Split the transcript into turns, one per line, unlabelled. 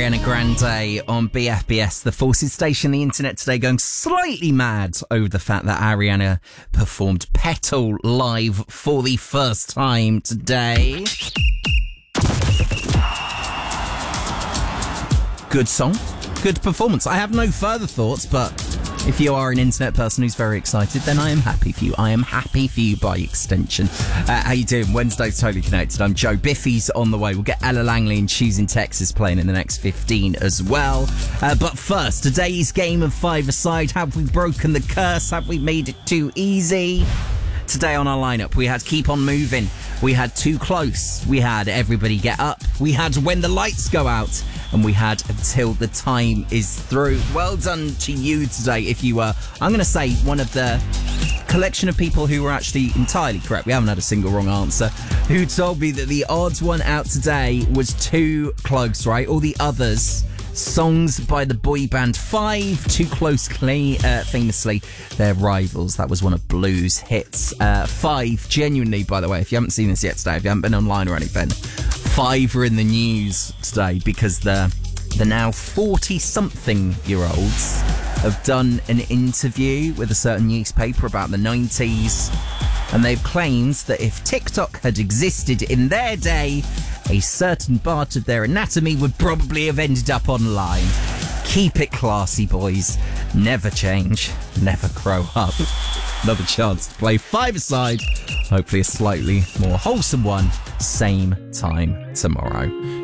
Ariana Grande on BFBS, the Forces station. The internet today going slightly mad over the fact that Ariana performed Petal live for the first time today. Good song, good performance. I have no further thoughts, but if you are an internet person who's very excited, then I am happy for you. I am happy for you by extension. How you doing? Wednesday's Totally Connected. I'm Joe. Biffy's on the way. We'll get Ella Langley and Choosing Texas playing in the next 15 as well. But first, today's game of five-a-side. Have we broken the curse? Have we made it too easy? Today on our lineup, we had Keep On Moving. We had Too Close. We had Everybody Get Up. We had When the Lights Go Out. And we had Until the Time Is Through. Well done to you today if you were, I'm going to say, one of the collection of people who were actually entirely correct. We haven't had a single wrong answer. Who told me that the odds one out today was Too Close, right? All the others, songs by the boy band Five. Too Close, famously their rivals. That was one of Blue's hits. Five, genuinely, by the way, if you haven't seen this yet today, if you haven't been online or anything, Five are in the news today because the now 40-something-year-olds have done an interview with a certain newspaper about the 90s, and they've claimed that if TikTok had existed in their day, a certain part of their anatomy would probably have ended up online. Keep it classy, boys. Never change. Never grow up. Another chance to play five-a-side. Hopefully a slightly more wholesome one. Same time tomorrow.